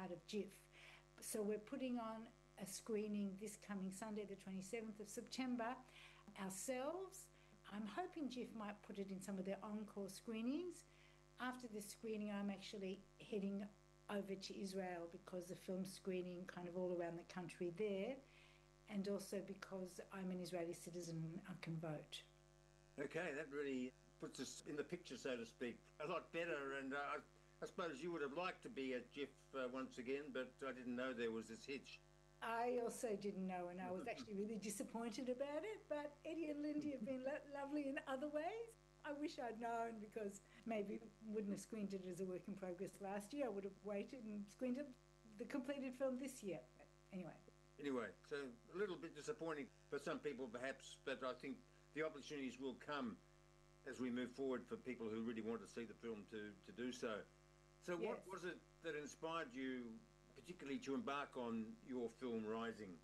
part of GIF. So we're putting on a screening this coming Sunday, the 27th of September, ourselves. I'm hoping GIF might put it in some of their encore screenings. After this screening, I'm actually heading over to Israel because the film's screening kind of all around the country there, and also because I'm an Israeli citizen and I can vote. Okay, that really puts us in the picture, so to speak, a lot better. And I suppose you would have liked to be at GIF once again, but I didn't know there was this hitch. I also didn't know, and I was actually really disappointed about it, but Eddie and Lindy have been lovely in other ways. I wish I'd known, because maybe wouldn't have screened it as a work in progress last year. I would have waited and screened it, the completed film this year. But anyway, so a little bit disappointing for some people perhaps, but I think the opportunities will come as we move forward for people who really want to see the film to do so. So yes. What was it that inspired you particularly to embark on your film Rising?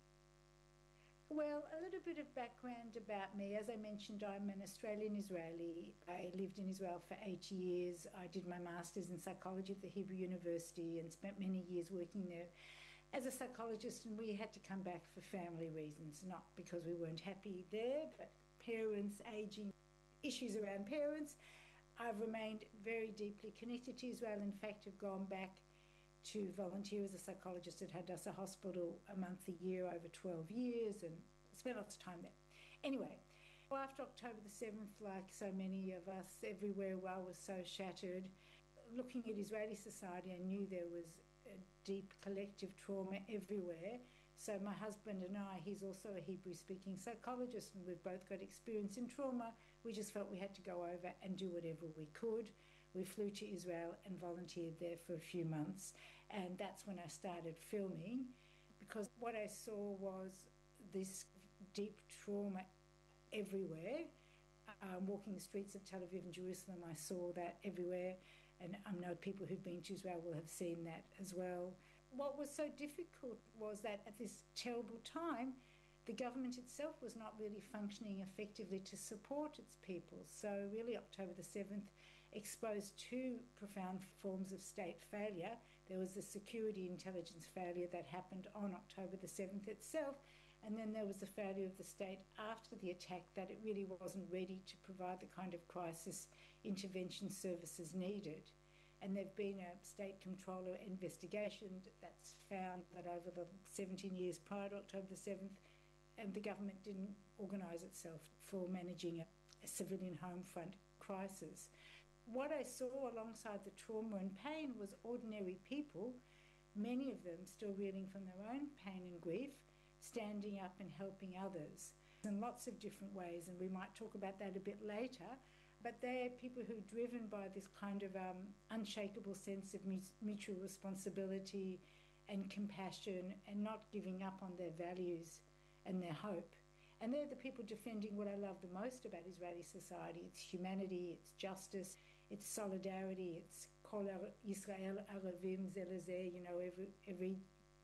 Well, a little bit of background about me. As I mentioned, I'm an Australian Israeli. I lived in Israel for 8 years. I did my master's in psychology at the Hebrew University and spent many years working there as a psychologist, and we had to come back for family reasons, not because we weren't happy there, but parents, aging, issues around parents. I've remained very deeply connected to Israel. In fact, have gone back to volunteer as a psychologist at Hadassah Hospital a month a year over 12 years and spent lots of time there. Anyway, after October the 7th, like so many of us everywhere, was so shattered. Looking at Israeli society, I knew there was a deep collective trauma everywhere. So my husband and I, he's also a Hebrew-speaking psychologist, and we've both got experience in trauma. We just felt we had to go over and do whatever we could. We flew to Israel and volunteered there for a few months, and that's when I started filming, because what I saw was this deep trauma everywhere. Walking the streets of Tel Aviv and Jerusalem, I saw that everywhere, and I know people who've been to Israel will have seen that as well. What was so difficult was that at this terrible time, the government itself was not really functioning effectively to support its people. So really October the 7th exposed two profound forms of state failure. There was the security intelligence failure that happened on October the 7th itself, and then there was the failure of the state after the attack, that it really wasn't ready to provide the kind of crisis intervention services needed. And there've been a state comptroller investigation that's found that over the 17 years prior to October the 7th, and the government didn't organise itself for managing a civilian home front crisis. What I saw alongside the trauma and pain was ordinary people, many of them still reeling from their own pain and grief, standing up and helping others in lots of different ways, and we might talk about that a bit later. But they're people who are driven by this kind of unshakable sense of mutual responsibility and compassion, and not giving up on their values and their hope. And they're the people defending what I love the most about Israeli society. It's humanity, it's justice, it's solidarity, it's Kol Yisrael Aravim Ze Lezeh, every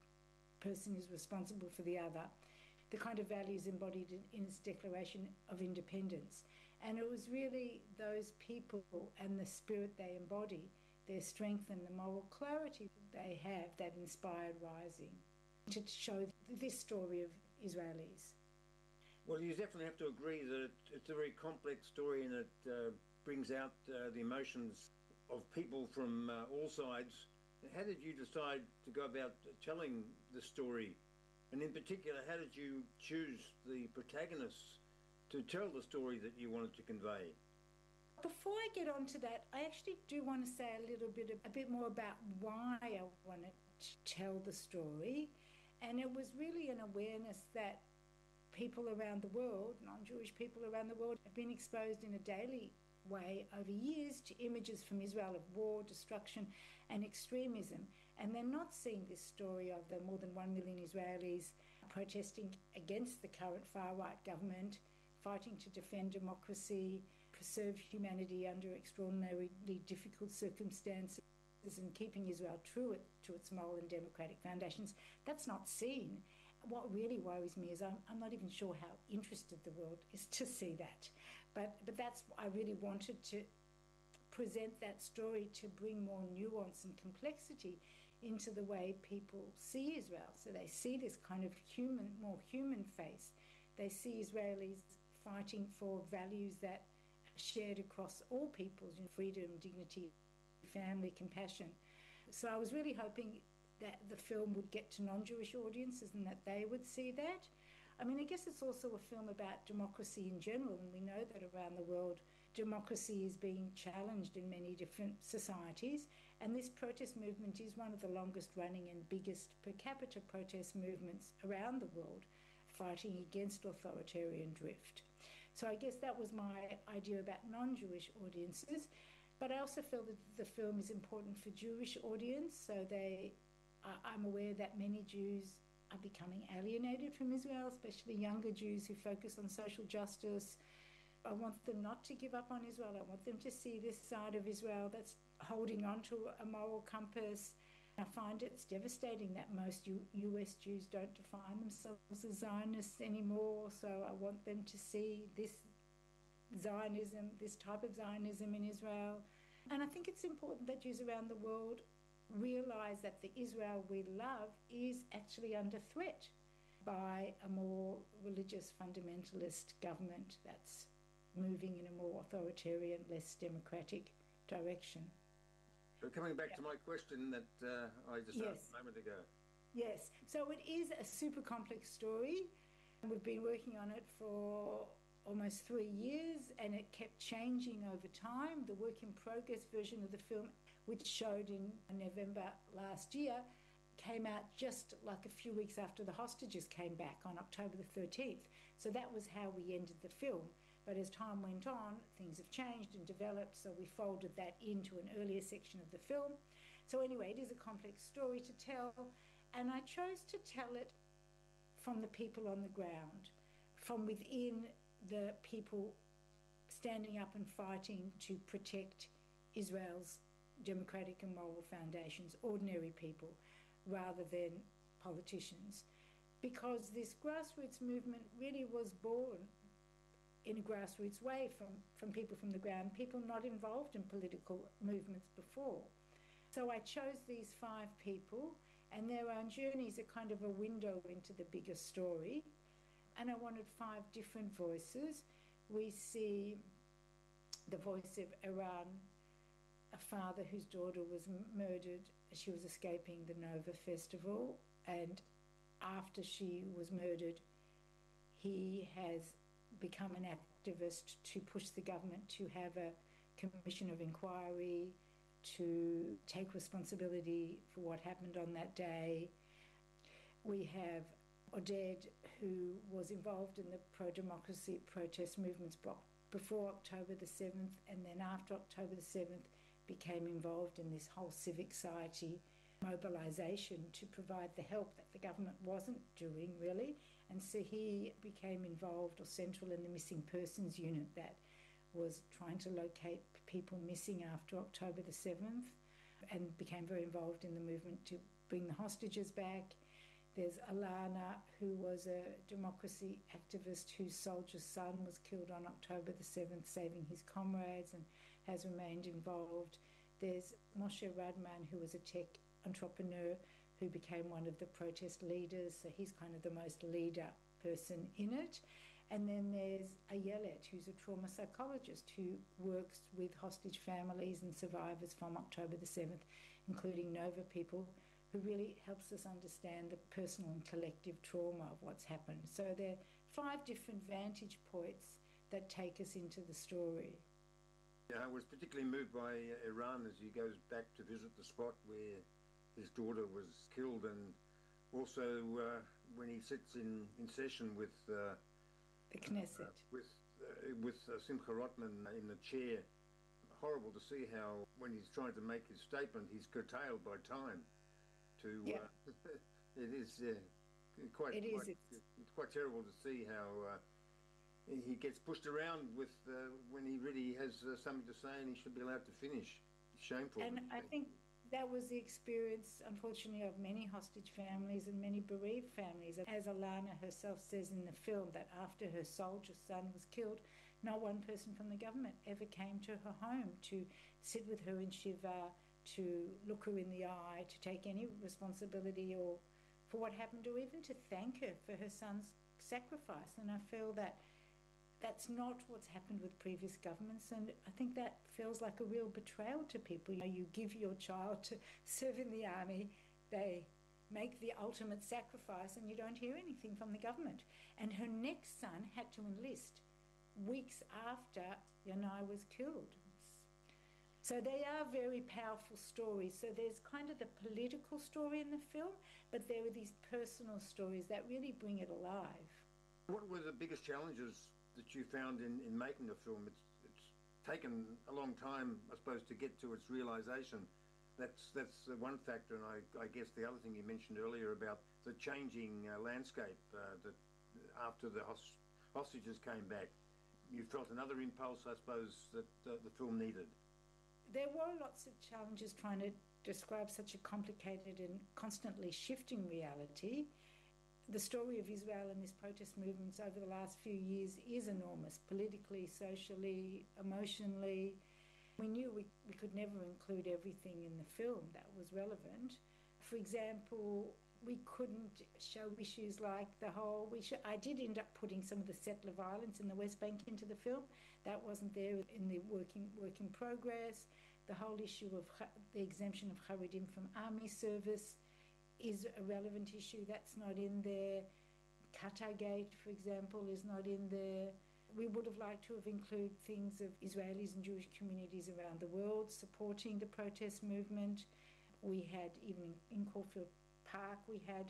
person is responsible for the other. The kind of values embodied in its Declaration of Independence. And it was really those people and the spirit they embody, their strength and the moral clarity they have, that inspired Rising, to show this story of Israelis. Well, you definitely have to agree that it's a very complex story, and it brings out the emotions of people from all sides. How did you decide to go about telling the story? And in particular, how did you choose the protagonists to tell the story that you wanted to convey? Before I get on to that, I actually do want to say a bit more about why I wanted to tell the story. And it was really an awareness that people around the world, non-Jewish people around the world, have been exposed in a daily way over years to images from Israel of war, destruction and extremism. And they're not seeing this story of the more than 1 million Israelis protesting against the current far-right government, fighting to defend democracy, preserve humanity under extraordinarily difficult circumstances, and keeping Israel true to its moral and democratic foundations. That's not seen. What really worries me is I'm not even sure how interested the world is to see that. But that's, I really wanted to present that story to bring more nuance and complexity into the way people see Israel. So they see this kind of human, more human face. They see Israelis fighting for values that are shared across all peoples, freedom, dignity, family, compassion. So I was really hoping that the film would get to non-Jewish audiences and that they would see that. I mean, I guess it's also a film about democracy in general, and we know that around the world democracy is being challenged in many different societies, and this protest movement is one of the longest running and biggest per capita protest movements around the world, fighting against authoritarian drift. So I guess that was my idea about non-Jewish audiences, but I also feel that the film is important for Jewish audience, so I'm aware that many Jews are becoming alienated from Israel, especially younger Jews who focus on social justice. I want them not to give up on Israel. I want them to see this side of Israel that's holding on to a moral compass. I find it's devastating that most US Jews don't define themselves as Zionists anymore. So I want them to see this Zionism, this type of Zionism in Israel. And I think it's important that Jews around the world realize that the Israel we love is actually under threat by a more religious fundamentalist government that's moving in a more authoritarian, less democratic direction. So coming back to my question that I just asked a moment ago. Yes, so it is a super complex story. We've been working on it for almost 3 years, and it kept changing over time. The work in progress version of the film, which showed in November last year, came out just like a few weeks after the hostages came back on October the 13th. So that was how we ended the film. But as time went on, things have changed and developed, so we folded that into an earlier section of the film. So anyway, it is a complex story to tell, and I chose to tell it from the people on the ground, from within the people standing up and fighting to protect Israel's democratic and moral foundations, ordinary people, rather than politicians. Because this grassroots movement really was born in a grassroots way from people from the ground, people not involved in political movements before. So I chose these 5 people, and their own journeys are kind of a window into the bigger story. And I wanted 5 different voices. We see the voice of Iran, a father whose daughter was murdered. She was escaping the Nova Festival, and after she was murdered, he has become an activist to push the government to have a commission of inquiry, to take responsibility for what happened on that day. We have Oded, who was involved in the pro-democracy protest movements before October the 7th, and then after October the 7th became involved in this whole civic society mobilisation to provide the help that the government wasn't doing, really. And so he became involved or central in the missing persons unit that was trying to locate people missing after October the 7th, and became very involved in the movement to bring the hostages back. There's Alana, who was a democracy activist whose soldier's son was killed on October the 7th, saving his comrades, and has remained involved. There's Moshe Radman, who was a tech entrepreneur who became one of the protest leaders, so he's kind of the most leader person in it. And then there's Ayelet, who's a trauma psychologist who works with hostage families and survivors from October the 7th, including Nova people, who really helps us understand the personal and collective trauma of what's happened. So there are 5 different vantage points that take us into the story. Yeah, I was particularly moved by Iran as he goes back to visit the spot where his daughter was killed, and also when he sits in session with the Knesset, with Simcha Rotman in the chair. Horrible to see how when he's trying to make his statement, he's curtailed by time. It is it's quite terrible to see how he gets pushed around with when he really has something to say and he should be allowed to finish. It's shameful. And I think that was the experience, unfortunately, of many hostage families and many bereaved families. As Alana herself says in the film, that after her soldier son was killed, not one person from the government ever came to her home to sit with her in Shiva, to look her in the eye, to take any responsibility or for what happened, or even to thank her for her son's sacrifice. And I feel that that's not what's happened with previous governments, and I think that feels like a real betrayal to people. You give your child to serve in the army, they make the ultimate sacrifice, and you don't hear anything from the government. And her next son had to enlist weeks after Yanai was killed. So they are very powerful stories. So there's kind of the political story in the film, but there are these personal stories that really bring it alive. What were the biggest challenges that you found in making the film? It's taken a long time, I suppose, to get to its realisation. That's one factor, and I guess the other thing you mentioned earlier about the changing landscape that after the hostages came back, you felt another impulse, I suppose, that the film needed. There were lots of challenges trying to describe such a complicated and constantly shifting reality. The story of Israel and these protest movements over the last few years is enormous, politically, socially, emotionally. We knew we could never include everything in the film that was relevant. For example, we couldn't show issues like I did end up putting some of the settler violence in the West Bank into the film. That wasn't there in the work in progress. The whole issue of the exemption of Haredim from army service is a relevant issue. That's not in there. Qatar Gate, for example, is not in there. We would have liked to have included things of Israelis and Jewish communities around the world supporting the protest movement. We had, even in Caulfield Park, we had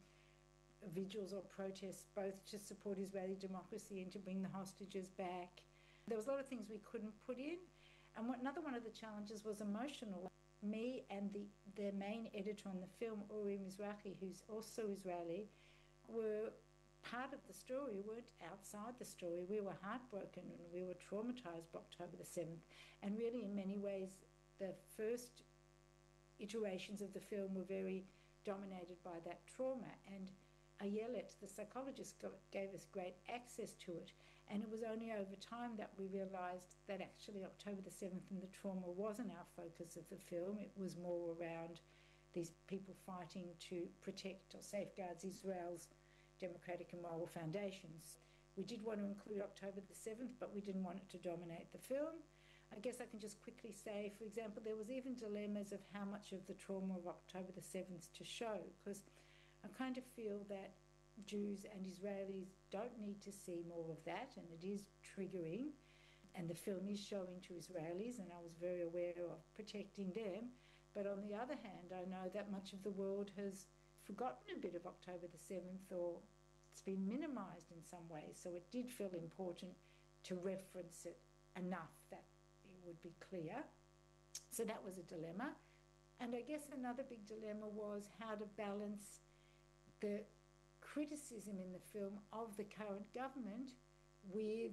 vigils or protests both to support Israeli democracy and to bring the hostages back. There was a lot of things we couldn't put in. And another one of the challenges was emotional. Me and the main editor on the film, Uri Mizrahi, who's also Israeli, were part of the story. We weren't outside the story. We were heartbroken and we were traumatized by October the 7th. And really, in many ways, the first iterations of the film were very dominated by that trauma. And Ayelet, the psychologist, gave us great access to it. And it was only over time that we realised that actually October the 7th and the trauma wasn't our focus of the film. It was more around these people fighting to protect or safeguard Israel's democratic and moral foundations. We did want to include October the 7th, but we didn't want it to dominate the film. I guess I can just quickly say, for example, there was even dilemmas of how much of the trauma of October the 7th to show, because I kind of feel that Jews and Israelis don't need to see more of that, and it is triggering, and the film is showing to Israelis, and I was very aware of protecting them. But on the other hand, I know that much of the world has forgotten a bit of October the 7th, or it's been minimised in some ways, so it did feel important to reference it enough that it would be clear. So that was a dilemma. And I guess another big dilemma was how to balance the criticism in the film of the current government with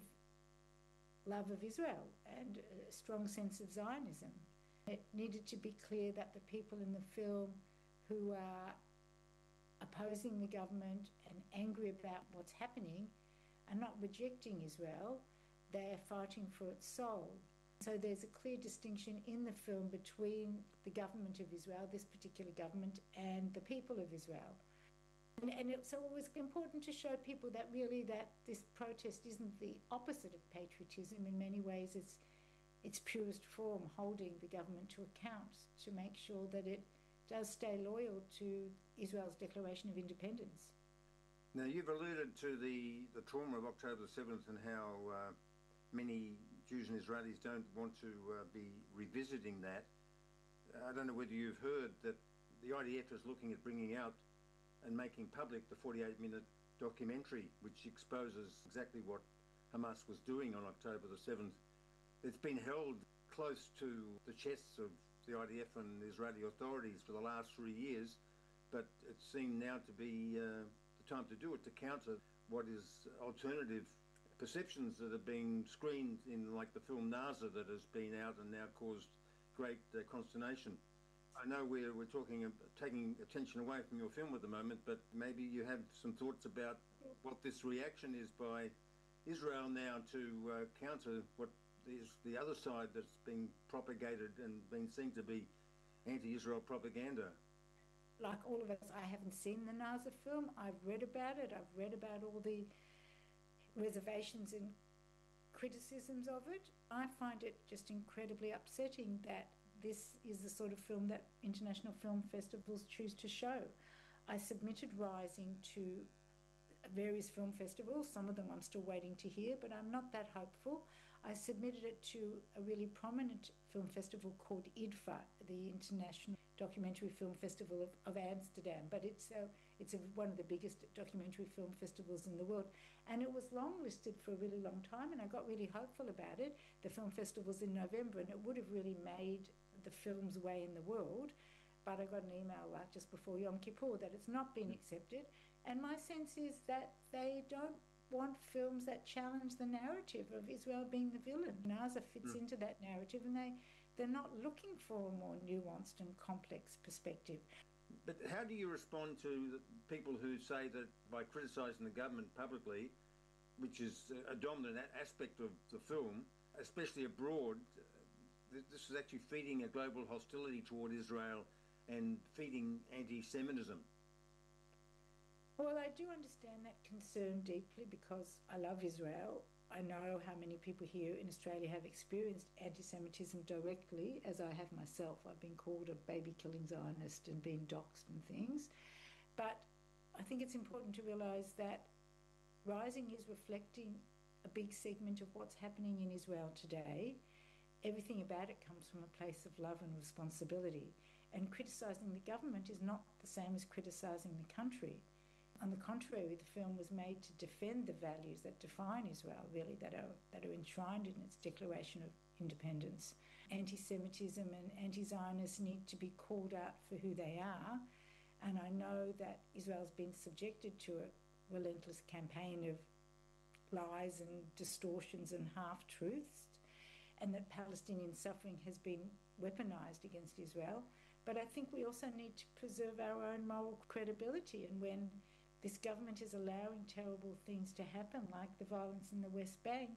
love of Israel and a strong sense of Zionism. It needed to be clear that the people in the film who are opposing the government and angry about what's happening are not rejecting Israel, they're fighting for its soul. So there's a clear distinction in the film between the government of Israel, this particular government, and the people of Israel. So it was important to show people that really that this protest isn't the opposite of patriotism. In many ways, it's its purest form, holding the government to account to make sure that it does stay loyal to Israel's declaration of independence. Now, you've alluded to the trauma of October the 7th and how many Jews and Israelis don't want to be revisiting that. I don't know whether you've heard that the IDF is looking at bringing out and making public the 48-minute documentary which exposes exactly what Hamas was doing on October the 7th. It's been held close to the chests of the IDF and the Israeli authorities for the last 3 years, but it seemed now to be the time to do it, to counter what is alternative perceptions that are being screened in, like the film Naza, that has been out and now caused great consternation. I know we're taking attention away from your film at the moment, but maybe you have some thoughts about what this reaction is by Israel now to counter what is the other side that's being propagated and being seen to be anti-Israel propaganda. Like all of us, I haven't seen the Naza film. I've read about it. I've read about all the reservations and criticisms of it. I find it just incredibly upsetting that this is the sort of film that international film festivals choose to show. I submitted Rising to various film festivals. Some of them I'm still waiting to hear, but I'm not that hopeful. I submitted it to a really prominent film festival called IDFA, the International Documentary Film Festival of Amsterdam, but it's one of the biggest documentary film festivals in the world. And it was longlisted for a really long time, and I got really hopeful about it. The film festival's in November, and it would have really made the film's way in the world. But I got an email like just before Yom Kippur that it's not been accepted. And my sense is that they don't want films that challenge the narrative of Israel being the villain. Naza fits into that narrative, and they're not looking for a more nuanced and complex perspective. But how do you respond to the people who say that by criticising the government publicly, which is a dominant aspect of the film, especially abroad, this is actually feeding a global hostility toward Israel and feeding anti-Semitism? Well, I do understand that concern deeply because I love Israel. I know how many people here in Australia have experienced anti-Semitism directly, as I have myself. I've been called a baby-killing Zionist and been doxxed and things. But I think it's important to realise that Rising is reflecting a big segment of what's happening in Israel today. Everything about it comes from a place of love and responsibility. And criticising the government is not the same as criticising the country. On the contrary, the film was made to defend the values that define Israel, really, that are enshrined in its Declaration of Independence. Anti-Semitism and anti-Zionists need to be called out for who they are. And I know that Israel's been subjected to a relentless campaign of lies and distortions and half-truths, and that Palestinian suffering has been weaponized against Israel. But I think we also need to preserve our own moral credibility. And when this government is allowing terrible things to happen, like the violence in the West Bank,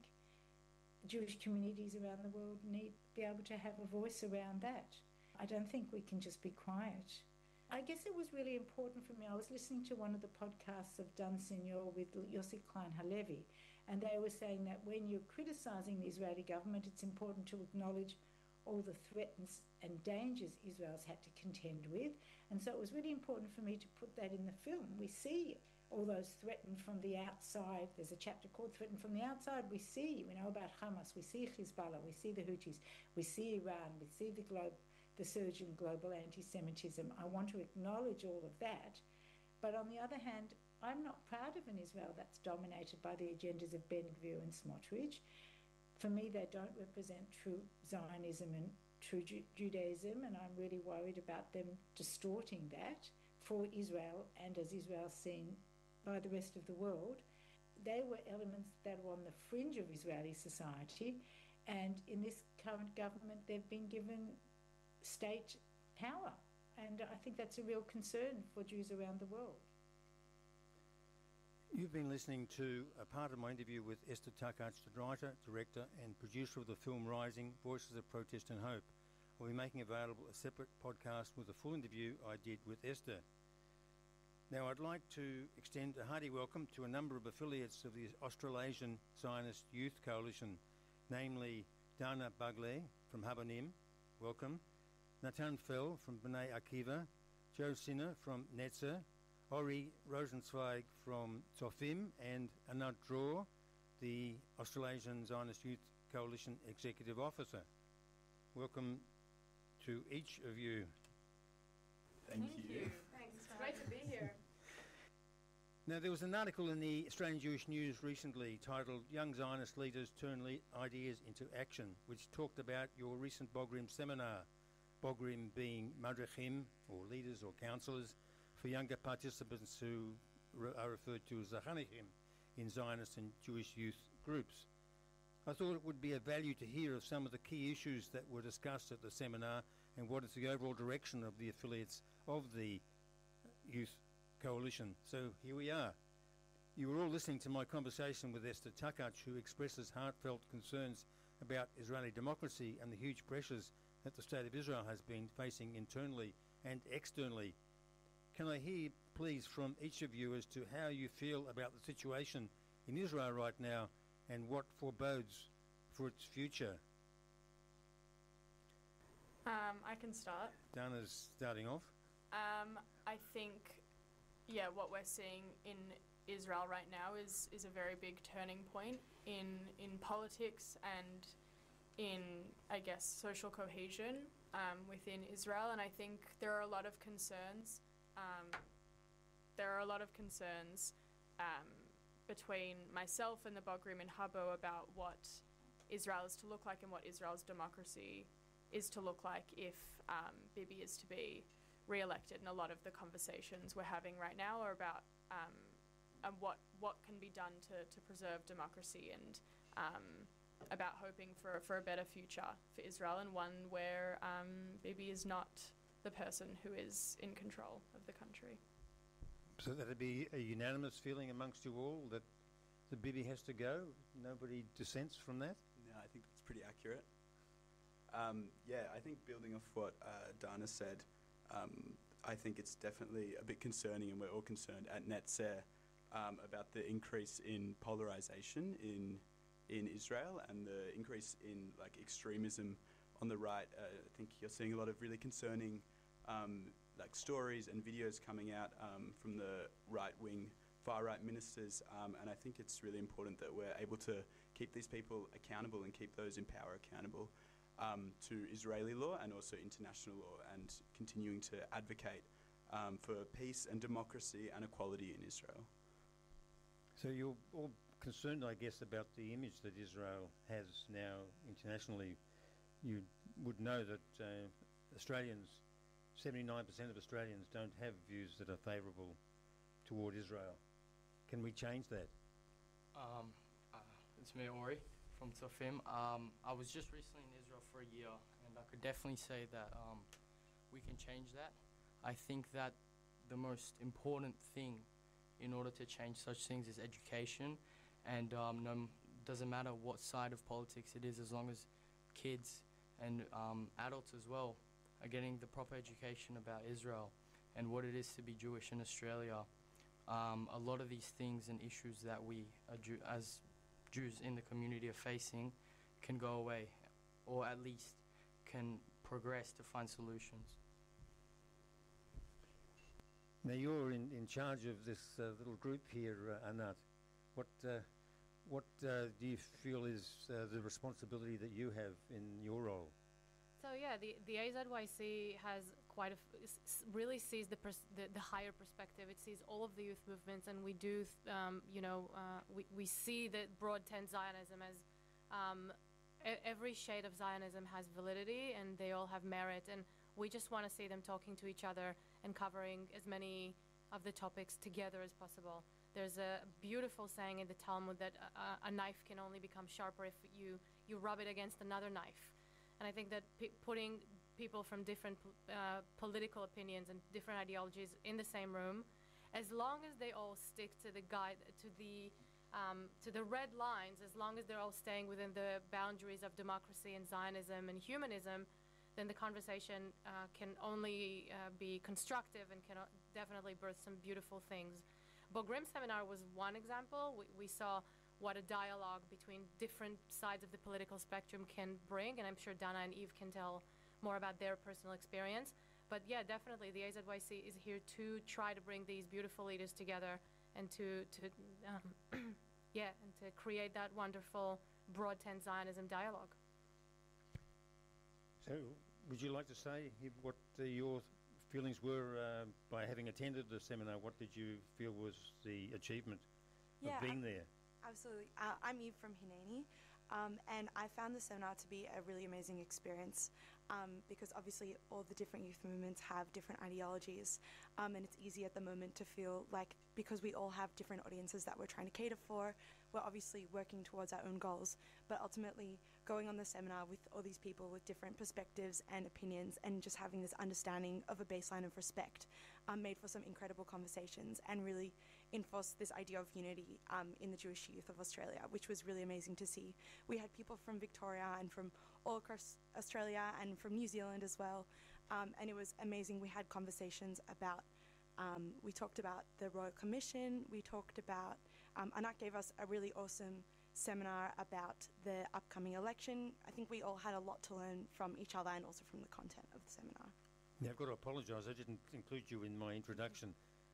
Jewish communities around the world need to be able to have a voice around that. I don't think we can just be quiet. I guess it was really important for me. I was listening to one of the podcasts of Dan Senior with Yossi Klein Halevi, and they were saying that when you're criticising the Israeli government, it's important to acknowledge all the threats and dangers Israel's had to contend with. And so it was really important for me to put that in the film. We see all those threatened from the outside. There's a chapter called Threatened from the Outside. We know about Hamas, we see Hezbollah, we see the Houthis, we see Iran, we see the surge in global anti-Semitism. I want to acknowledge all of that. But on the other hand, I'm not proud of an Israel that's dominated by the agendas of Ben-Gvir and Smotrich. For me, they don't represent true Zionism and true Judaism, and I'm really worried about them distorting that for Israel and as Israel seen by the rest of the world. They were elements that were on the fringe of Israeli society, and in this current government, they've been given state power, and I think that's a real concern for Jews around the world. You've been listening to a part of my interview with Esther Takach, the writer, director and producer of the film Rising, Voices of Protest and Hope. I'll be making available a separate podcast with a full interview I did with Esther. Now, I'd like to extend a hearty welcome to a number of affiliates of the Australasian Zionist Youth Coalition, namely Dana Bagley from Habonim, welcome, Natan Fell from B'nai Akiva, Joe Sinner from Netzer, Ori Rosenzweig from Tzofim, and Anat Dror, the Australasian Zionist Youth Coalition Executive Officer. Welcome to each of you. Thank you. Thanks. It's great to be here. Now, there was an article in the Australian Jewish News recently titled Young Zionist Leaders Turn Ideas into Action, which talked about your recent Bogrim seminar, Bogrim being Madrechim, or leaders or counsellors, for younger participants who are referred to as Zachanechim in Zionist and Jewish youth groups. I thought it would be of value to hear of some of the key issues that were discussed at the seminar and what is the overall direction of the affiliates of the Youth Coalition. So here we are. You were all listening to my conversation with Esther Takach, who expresses heartfelt concerns about Israeli democracy and the huge pressures that the State of Israel has been facing internally and externally. Can I hear, please, from each of you as to how you feel about the situation in Israel right now and what forebodes for its future? I can start. Dana's starting off. I think, yeah, what we're seeing in Israel right now is a very big turning point in politics and in, I guess, social cohesion within Israel. And I think there are a lot of concerns. Between myself and the Bogrim and Habo about what Israel is to look like and what Israel's democracy is to look like if Bibi is to be re-elected. And a lot of the conversations we're having right now are about what can be done to preserve democracy and about hoping for a better future for Israel, and one where Bibi is not the person who is in control of the country. So that'd be a unanimous feeling amongst you all that the Bibi has to go? Nobody dissents from that? No, I think that's pretty accurate. Yeah, I think building off what Dana said, I think it's definitely a bit concerning, and we're all concerned at Netzer about the increase in polarization in Israel and the increase in extremism on the right. I think you're seeing a lot of really concerning stories and videos coming out from the right-wing, far-right ministers, and I think it's really important that we're able to keep these people accountable and keep those in power accountable to Israeli law and also international law, and continuing to advocate for peace and democracy and equality in Israel. So you're all concerned, I guess, about the image that Israel has now internationally. You would know that Australians, 79% of Australians don't have views that are favourable toward Israel. Can we change that? It's me, Ori, from Tzofim. I was just recently in Israel for a year, and I could definitely say that we can change that. I think that the most important thing in order to change such things is education, and doesn't matter what side of politics it is, as long as kids and adults as well are getting the proper education about Israel and what it is to be Jewish in Australia. A lot of these things and issues that we as Jews in the community are facing can go away, or at least can progress to find solutions. Now you're in charge of this little group here, Anat. What do you feel is the responsibility that you have in your role? So yeah, the AZYC has really sees the higher perspective. It sees all of the youth movements, and we do, we see that broad tent Zionism as every shade of Zionism has validity, and they all have merit, and we just want to see them talking to each other and covering as many of the topics together as possible. There's a beautiful saying in the Talmud that a knife can only become sharper if you rub it against another knife. And I think that putting people from different political opinions and different ideologies in the same room, as long as they all stick to the red lines, as long as they're all staying within the boundaries of democracy and Zionism and humanism, then the conversation can only be constructive and can definitely birth some beautiful things. Bogrim Seminar was one example. We saw what a dialogue between different sides of the political spectrum can bring, and I'm sure Dana and Eve can tell more about their personal experience. But yeah, definitely the AZYC is here to try to bring these beautiful leaders together and to create that wonderful broad tent Zionism dialogue. So would you like to say what your feelings were by having attended the seminar? What did you feel was the achievement of being there? Absolutely. I'm Eve from Hineni, and I found the seminar to be a really amazing experience because obviously all the different youth movements have different ideologies, and it's easy at the moment to feel like because we all have different audiences that we're trying to cater for, we're obviously working towards our own goals, but ultimately going on the seminar with all these people with different perspectives and opinions and just having this understanding of a baseline of respect made for some incredible conversations and really enforced this idea of unity in the Jewish youth of Australia, which was really amazing to see. We had people from Victoria and from all across Australia and from New Zealand as well. And it was amazing. We had conversations about, we talked about the Royal Commission, we talked about, Anak gave us a really awesome seminar about the upcoming election. I think we all had a lot to learn from each other and also from the content of the seminar. Now, I've got to apologise, I didn't include you in my introduction.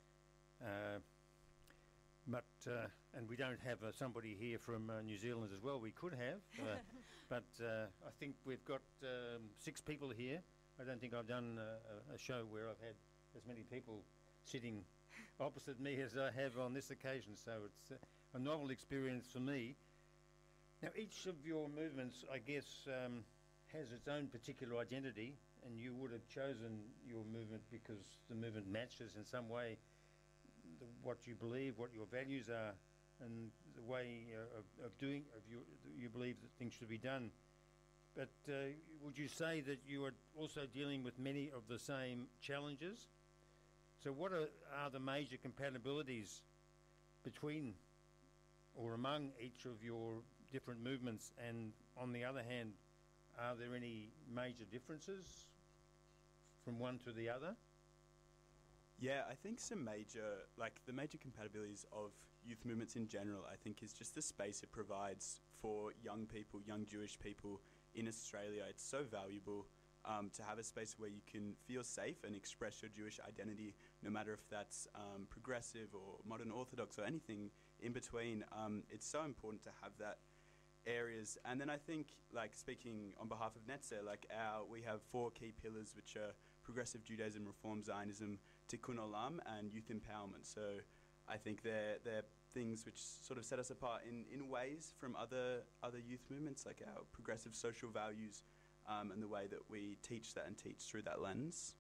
And we don't have somebody here from New Zealand as well. We could have, but I think we've got 6 people here. I don't think I've done a show where I've had as many people sitting opposite me as I have on this occasion, so it's a novel experience for me. Now, each of your movements, I guess, has its own particular identity, and you would have chosen your movement because the movement matches in some way what you believe, what your values are, and the way you believe that things should be done. But would you say that you are also dealing with many of the same challenges? So what are the major compatibilities between or among each of your different movements, and on the other hand, are there any major differences from one to the other? Yeah, I think the major compatibilities of youth movements in general, I think, is just the space it provides for young people, young Jewish people in Australia. It's so valuable to have a space where you can feel safe and express your Jewish identity, no matter if that's progressive or modern Orthodox or anything in between. It's so important to have that areas. And then I think, speaking on behalf of Netzer, we have 4 key pillars, which are progressive Judaism, Reform Zionism, Tikkun Olam, and youth empowerment. So I think they're things which sort of set us apart in ways from other youth movements, like our progressive social values, and the way that we teach that and teach through that lens.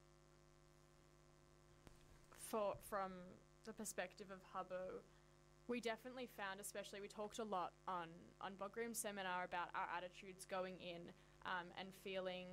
From the perspective of Habbo, we definitely found, especially, we talked a lot on Bogrim's seminar about our attitudes going in, and feeling,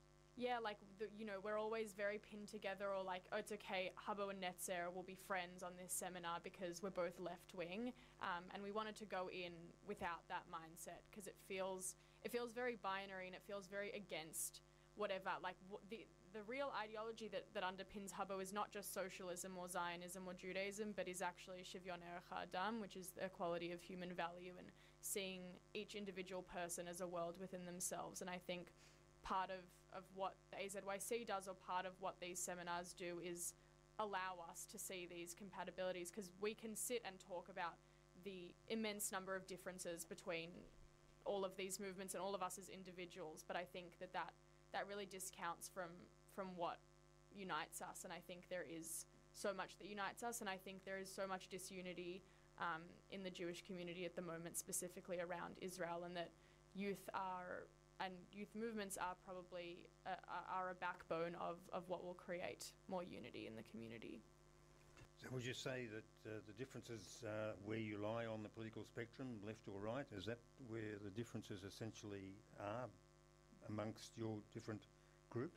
we're always very pinned together, or oh, it's okay, Habbo and Netzer will be friends on this seminar because we're both left-wing, and we wanted to go in without that mindset, because it feels very binary, and it feels very against whatever, the real ideology that underpins Habbo is not just socialism or Zionism or Judaism, but is actually Shivyon Erech HaAdam, which is the equality of human value and seeing each individual person as a world within themselves. And I think part of what the AZYC does, or part of what these seminars do, is allow us to see these compatibilities, because we can sit and talk about the immense number of differences between all of these movements and all of us as individuals, but I think that really discounts from what unites us. And I think there is so much that unites us, and I think there is so much disunity in the Jewish community at the moment, specifically around Israel, and that youth movements are probably a backbone of what will create more unity in the community. So would you say that the differences where you lie on the political spectrum, left or right, is that where the differences essentially are amongst your different groups?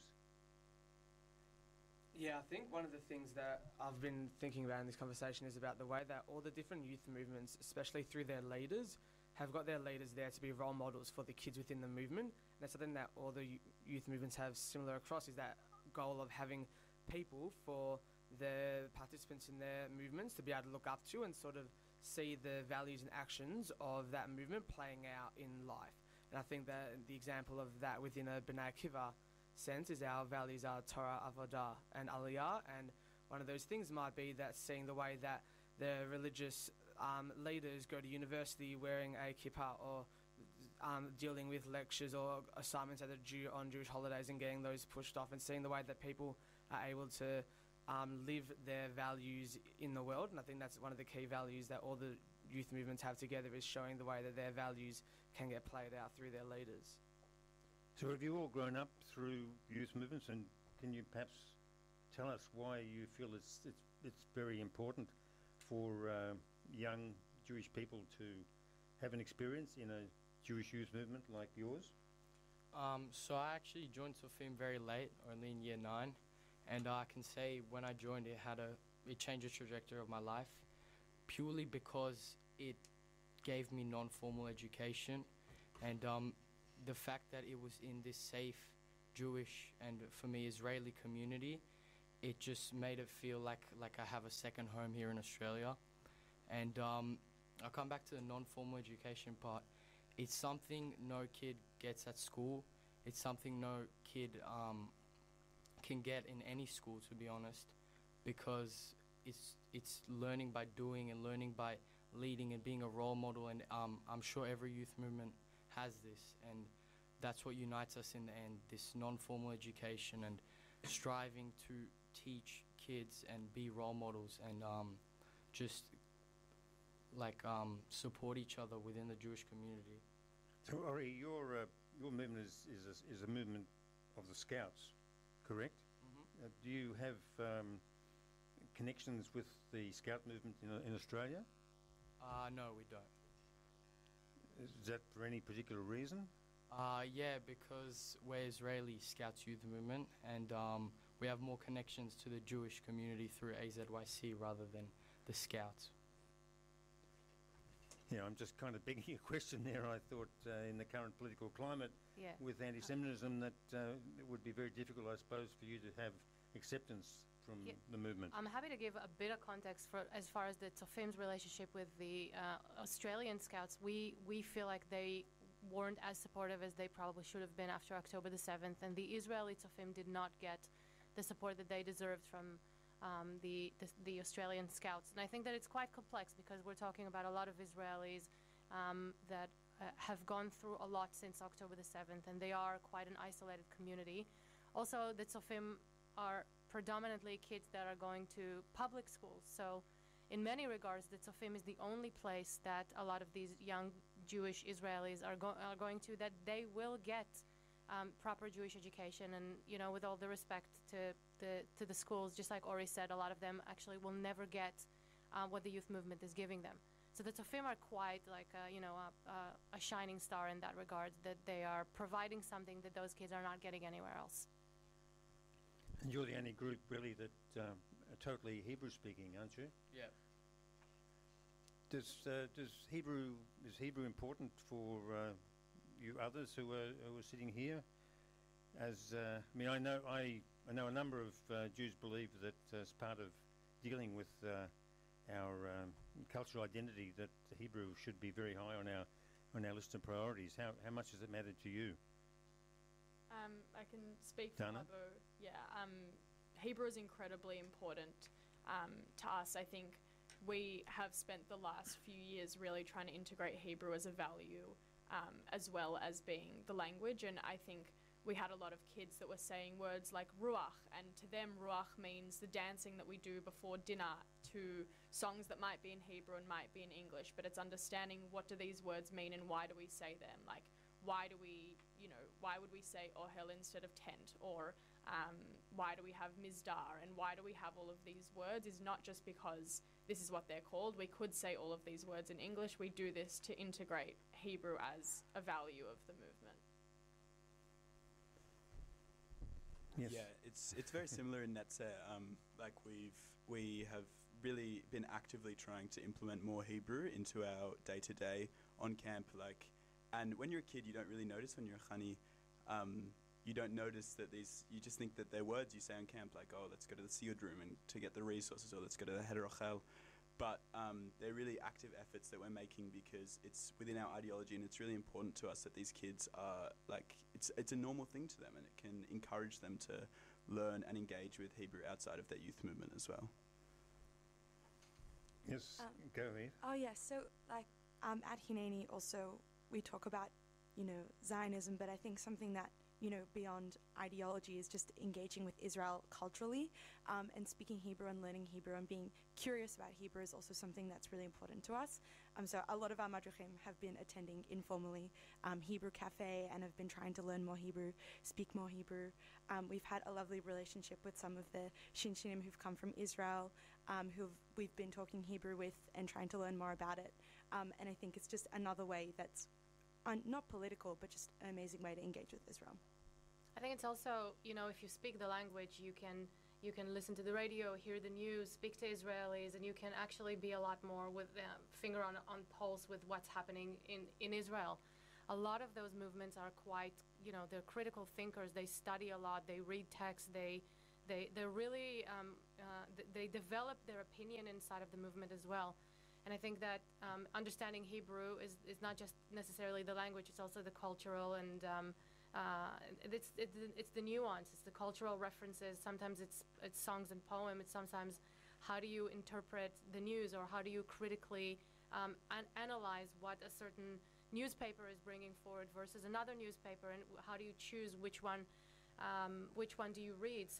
Yeah, I think one of the things that I've been thinking about in this conversation is about the way that all the different youth movements, especially through their leaders, have got their leaders there to be role models for the kids within the movement. And that's something that all the youth movements have similar across, is that goal of having people for the participants in their movements to be able to look up to and sort of see the values and actions of that movement playing out in life. And I think that the example of that within a B'nai Akiva sense is our values are Torah, Avodah, and Aliyah. And one of those things might be that seeing the way that the religious leaders go to university wearing a kippah, or dealing with lectures or assignments on Jewish holidays and getting those pushed off, and seeing the way that people are able to live their values in the world. And I think that's one of the key values that all the youth movements have together, is showing the way that their values can get played out through their leaders. So have you all grown up through youth movements, and can you perhaps tell us why you feel it's very important for young Jewish people to have an experience in a Jewish youth movement like yours? So I actually joined Sofim very late, only in year 9, and I can say when I joined it changed the trajectory of my life, purely because it gave me non-formal education, and the fact that it was in this safe Jewish and, for me, Israeli community, it just made it feel like I have a second home here in Australia. And I'll come back to the non-formal education part. It's something no kid gets at school. It's something no kid can get in any school, to be honest, because it's learning by doing and learning by leading and being a role model. And I'm sure every youth movement has this, and that's what unites us in the end, this non-formal education and striving to teach kids and be role models and just support each other within the Jewish community. So, Ori, your movement is a movement of the Scouts, correct? Mm-hmm. Do you have connections with the Scout movement in Australia? No, we don't. Is that for any particular reason? Yeah, because we're Israeli Scouts Youth Movement, and we have more connections to the Jewish community through AZYC rather than the Scouts. Yeah, I'm just kind of begging a question there. I thought in the current political climate Yeah. with anti-Semitism that it would be very difficult, I suppose, for you to have acceptance from Yeah. the movement. I'm happy to give a bit of context for as far as the Tzofim's relationship with the Australian Scouts. We feel like they weren't as supportive as they probably should have been after October the 7th, and the Israeli Tzofim did not get the support that they deserved from the Australian Scouts. And I think that it's quite complex because we're talking about a lot of Israelis that have gone through a lot since October the 7th, and they are quite an isolated community. Also, the Tzofim are predominantly kids that are going to public schools. So in many regards, the Tzofim is the only place that a lot of these young Jewish Israelis are going to, that they will get proper Jewish education. And, you know, with all the respect to the schools, just like Ori said, a lot of them actually will never get what the youth movement is giving them. So the Tzofim are quite like a shining star in that regard, that they are providing something that those kids are not getting anywhere else. And you're the only group really that are totally Hebrew speaking, aren't you? Yeah. Is Hebrew important for you others who are sitting here? I mean, I know a number of Jews believe that as part of dealing with our cultural identity, that Hebrew should be very high on our list of priorities. How much does it matter to you? I can speak for Dana? Habbo. Yeah, Hebrew is incredibly important to us. I think we have spent the last few years really trying to integrate Hebrew as a value, as well as being the language. And I think we had a lot of kids that were saying words like ruach, and to them ruach means the dancing that we do before dinner to songs that might be in Hebrew and might be in English, but it's understanding what do these words mean and why do we say them. Like, why would we say ohel instead of tent, or why do we have mizdar, and why do we have all of these words, is not just because this is what they're called. We could say all of these words in English. We do this to integrate Hebrew as a value of the movement. Yes. Yeah, it's very similar in Netzer. Like we have really been actively trying to implement more Hebrew into our day-to-day on camp. And when you're a kid, you don't really notice. When you're a chani, you don't notice that you just think that they're words you say on camp, like, oh, let's go to the Siyud room and to get the resources, or let's go to the Heder Ochel. But they're really active efforts that we're making because it's within our ideology, and it's really important to us that these kids are, it's a normal thing to them, and it can encourage them to learn and engage with Hebrew outside of their youth movement as well. Yes, go ahead. Oh, yes. So, at Hineni also, we talk about, Zionism, but I think something that, beyond ideology is just engaging with Israel culturally, and speaking Hebrew and learning Hebrew and being curious about Hebrew is also something that's really important to us. So a lot of our madrichim have been attending informally Hebrew Cafe and have been trying to learn more Hebrew, speak more Hebrew. We've had a lovely relationship with some of the Shinshinim who've come from Israel, who we've been talking Hebrew with and trying to learn more about it. And I think it's just another way that's not political, but just an amazing way to engage with Israel. I think it's also, if you speak the language, you can listen to the radio, hear the news, speak to Israelis, and you can actually be a lot more with finger on pulse with what's happening in Israel. a lot of those movements are quite, they're critical thinkers. They study a lot. They read text. They're really, they develop their opinion inside of the movement as well. And I think that understanding Hebrew is not just necessarily the language, it's also the cultural and it's the nuance, it's the cultural references. Sometimes it's songs and poem. It's sometimes how do you interpret the news, or how do you critically analyze what a certain newspaper is bringing forward versus another newspaper, and how do you choose which one do you read?